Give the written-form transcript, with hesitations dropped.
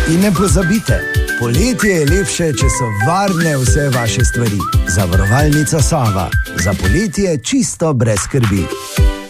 In ne pozabite, poletje je lepše, če so varne vse vaše stvari. Zavarovalnica Sava. Za poletje čisto brez skrbi.